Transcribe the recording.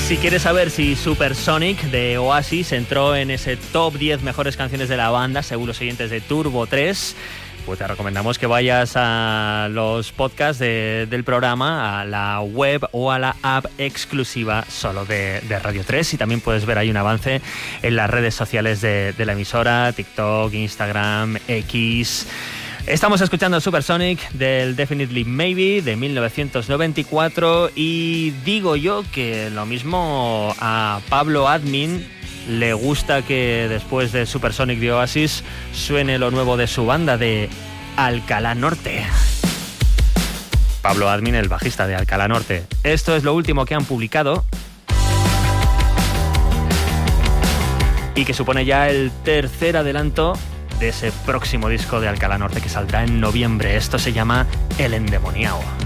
Si quieres saber si Supersonic de Oasis entró en ese top 10 mejores canciones de la banda, según los oyentes de Turbo 3, pues te recomendamos que vayas a los podcasts del programa, a la web o a la app exclusiva solo de Radio 3, y también puedes ver ahí un avance en las redes sociales de la emisora, TikTok, Instagram, X. Estamos escuchando Supersonic del Definitely Maybe de 1994, y digo yo que lo mismo a Pablo Admin le gusta que después de Supersonic de Oasis suene lo nuevo de su banda, de Alcalá Norte. Pablo Admin, el bajista de Alcalá Norte. Esto es lo último que han publicado y que supone ya el tercer adelanto de ese próximo disco de Alcalá Norte que saldrá en noviembre. Esto se llama El Endemoniao.